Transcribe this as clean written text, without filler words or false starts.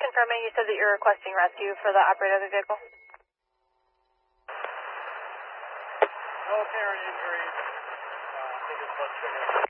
confirming you said that you're requesting rescue for the operator of the vehicle? No apparent injuries. I think it's blood sugar.